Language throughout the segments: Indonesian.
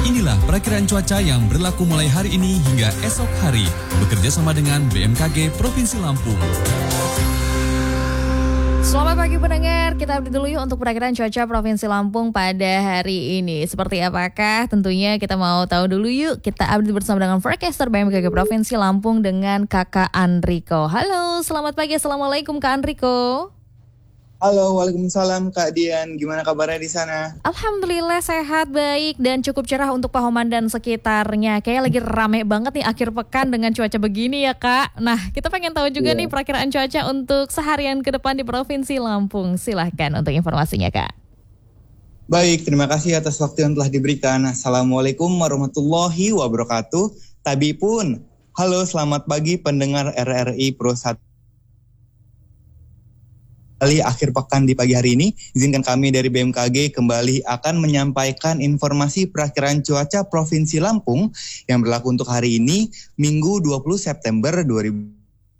Inilah perakiraan cuaca yang berlaku mulai hari ini hingga esok hari. Bekerja sama dengan BMKG Provinsi Lampung. Selamat pagi pendengar, kita update dulu yuk untuk perakiraan cuaca Provinsi Lampung pada hari ini. Seperti apakah? Tentunya kita mau tahu dulu yuk. Kita update bersama dengan forecaster BMKG Provinsi Lampung dengan Kakak Andriko. Halo, selamat pagi. Assalamualaikum Kak Andriko. Halo, waalaikumsalam Kak Dian. Gimana kabarnya di sana? Alhamdulillah sehat, baik, dan cukup cerah untuk Pahoman dan sekitarnya. Kayaknya lagi rame banget nih akhir pekan dengan cuaca begini ya Kak. Nah, kita pengen tahu juga nih perakiraan cuaca untuk seharian ke depan di Provinsi Lampung. Silahkan untuk informasinya Kak. Baik, terima kasih atas waktu yang telah diberikan. Assalamualaikum warahmatullahi wabarakatuh. Tabi pun, halo selamat pagi pendengar RRI Pro 1. Kali akhir pekan di pagi hari ini, izinkan kami dari BMKG kembali akan menyampaikan informasi perakiraan cuaca Provinsi Lampung yang berlaku untuk hari ini, Minggu 20 September 2020.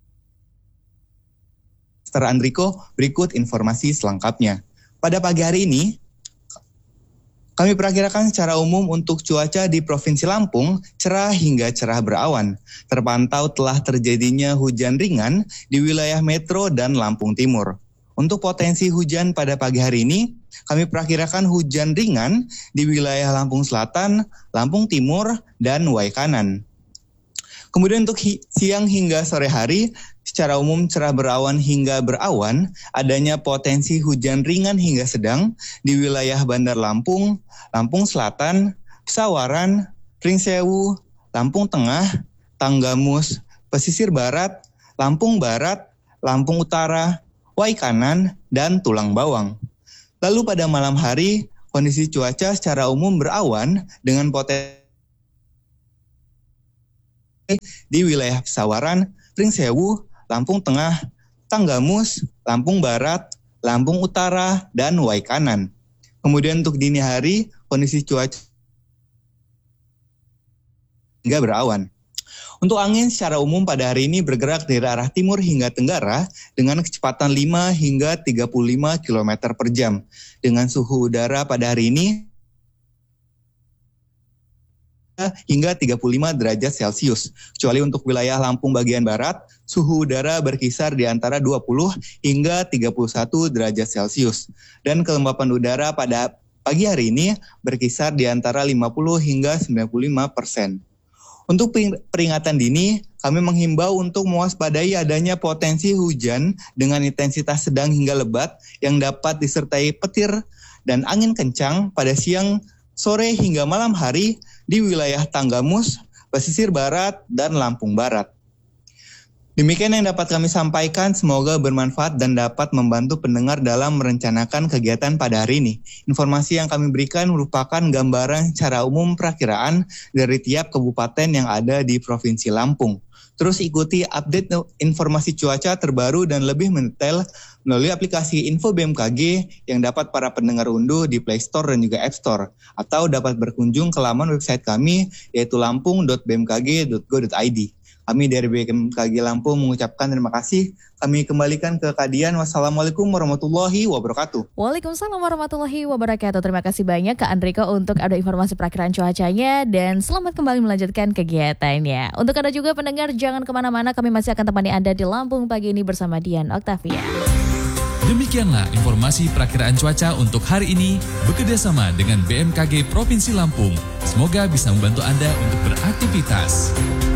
Mr. Andriko, berikut informasi selengkapnya. Pada pagi hari ini, kami perakirakan secara umum untuk cuaca di Provinsi Lampung cerah hingga cerah berawan. Terpantau telah terjadinya hujan ringan di wilayah Metro dan Lampung Timur. Untuk potensi hujan pada pagi hari ini, kami perakirakan hujan ringan di wilayah Lampung Selatan, Lampung Timur, dan Waikanan. Kemudian untuk siang hingga sore hari, secara umum cerah berawan hingga berawan, adanya potensi hujan ringan hingga sedang di wilayah Bandar Lampung, Lampung Selatan, Sawaran, Pringsewu, Lampung Tengah, Tanggamus, Pesisir Barat, Lampung Barat, Lampung Utara, Waikanan, dan Tulang Bawang. Lalu pada malam hari, kondisi cuaca secara umum berawan dengan potensi di wilayah Sawaran, Pringsewu, Lampung Tengah, Tanggamus, Lampung Barat, Lampung Utara, dan Waikanan. Kemudian untuk dini hari, kondisi cuaca hingga berawan. Untuk angin secara umum pada hari ini bergerak dari arah timur hingga tenggara dengan kecepatan 5 hingga 35 km per jam. Dengan suhu udara pada hari ini hingga 35 derajat Celcius. Kecuali untuk wilayah Lampung bagian barat, suhu udara berkisar di antara 20 hingga 31 derajat Celcius. Dan kelembapan udara pada pagi hari ini berkisar di antara 50 hingga 95%. Untuk peringatan dini, kami menghimbau untuk mewaspadai adanya potensi hujan dengan intensitas sedang hingga lebat yang dapat disertai petir dan angin kencang pada siang, sore hingga malam hari di wilayah Tanggamus, Pesisir Barat, dan Lampung Barat. Demikian yang dapat kami sampaikan, semoga bermanfaat dan dapat membantu pendengar dalam merencanakan kegiatan pada hari ini. Informasi yang kami berikan merupakan gambaran secara umum perakiraan dari tiap kabupaten yang ada di Provinsi Lampung. Terus ikuti update informasi cuaca terbaru dan lebih mendetail melalui aplikasi Info BMKG yang dapat para pendengar unduh di Play Store dan juga App Store. Atau dapat berkunjung ke laman website kami yaitu lampung.bmkg.go.id. Kami dari BMKG Lampung mengucapkan terima kasih. Kami kembalikan ke Kak Dian. Wassalamualaikum warahmatullahi wabarakatuh. Waalaikumsalam warahmatullahi wabarakatuh. Terima kasih banyak Kak Andriko untuk ada informasi perakiraan cuacanya dan selamat kembali melanjutkan kegiatannya. Untuk Anda juga pendengar, jangan kemana-mana. Kami masih akan temani Anda di Lampung pagi ini bersama Dian Octavia. Demikianlah informasi perakiraan cuaca untuk hari ini bekerjasama dengan BMKG Provinsi Lampung. Semoga bisa membantu Anda untuk beraktivitas.